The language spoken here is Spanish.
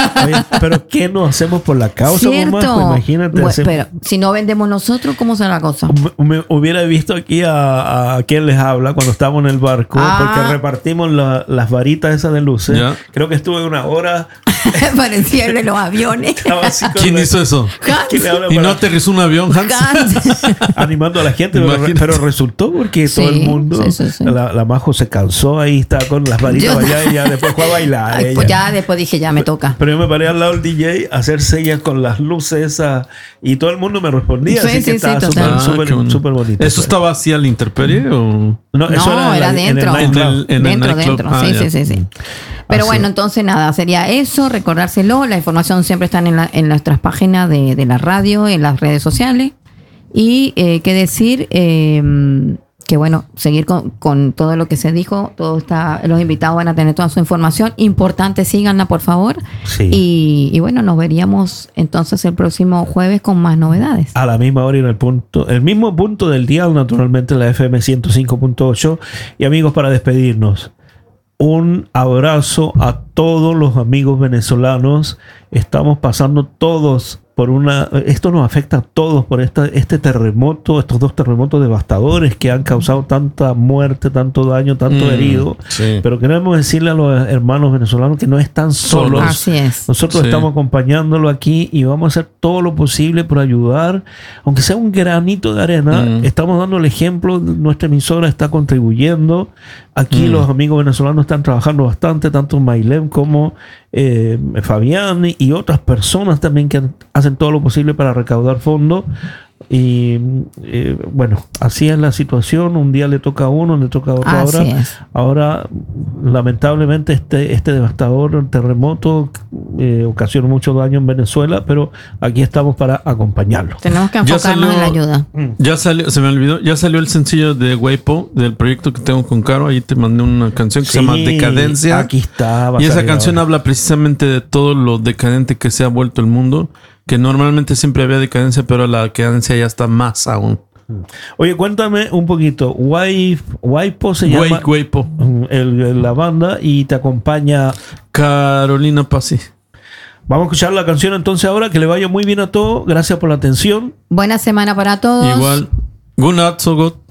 Oye, pero ¿qué nos hacemos por la causa, mamá? Pues imagínate. Bueno, pero si no vendemos nosotros, ¿cómo será la cosa? Me hubiera visto aquí a quien les habla cuando estábamos en el barco, porque repartimos las varitas esas de luces. ¿Ya? Creo que estuve 1 hora. Parecía el de los aviones. ¿Quién hizo eso? ¿Y no aterrizó un avión, Hans? Animando a la gente, pero resultó porque todo el mundo, la Majo se cansó ahí, estaba con las varitas allá y ya después fue a bailar. Ay, pues ya después dije, ya me toca. Pero yo me paré al lado del DJ a hacer señas con las luces esas y todo el mundo me respondía, así que estaba súper bonito. ¿Eso estaba así a la intemperie o...? No, eso era dentro. Dentro. Sí. Pero bueno, entonces nada, sería eso, recordárselo. La información siempre está en nuestras páginas de la radio, en las redes sociales. Y qué decir, que bueno, seguir con todo lo que se dijo. Los invitados van a tener toda su información. Importante, síganla, por favor. Sí. Y bueno, nos veríamos entonces el próximo jueves con más novedades. A la misma hora y en el mismo punto del día, naturalmente, la FM 105.8. Y amigos, para despedirnos, un abrazo a todos los amigos venezolanos. Estamos pasando todos por esto nos afecta a todos por este terremoto, estos 2 terremotos devastadores que han causado tanta muerte, tanto daño, tanto herido. Sí. Pero queremos decirle a los hermanos venezolanos que no están solos. Así es. Nosotros estamos acompañándolo aquí y vamos a hacer todo lo posible por ayudar, aunque sea un granito de arena. Estamos dando el ejemplo, nuestra emisora está contribuyendo. Aquí los amigos venezolanos están trabajando bastante, tanto Maylem como Fabián y otras personas también que hacen todo lo posible para recaudar fondos. Y bueno, así es la situación. Un día le toca a uno, le toca a otro. Ahora lamentablemente este devastador terremoto ocasionó mucho daño en Venezuela, pero aquí estamos para acompañarlo. Tenemos que enfocarnos en la ayuda. Ya salió, se me olvidó, ya salió el sencillo de Weipo del proyecto que tengo con Caro. Ahí te mandé una canción que se llama Decadencia. Aquí está. Y esa canción habla precisamente de todo lo decadente que se ha vuelto el mundo. Que normalmente siempre había decadencia, pero la decadencia ya está más aún. Oye, cuéntame un poquito. Weipo se llama Weipo. La banda, y te acompaña Carolina Pazzi. Vamos a escuchar la canción entonces ahora. Que le vaya muy bien a todos. Gracias por la atención. Buena semana para todos. Igual. Good night, so good.